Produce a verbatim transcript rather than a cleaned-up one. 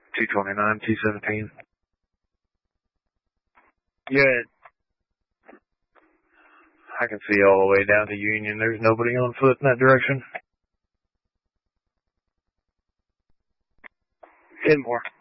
two twenty-nine, two seventeen. Good. I can see all the way down to Union. There's nobody on foot in that direction. ten more.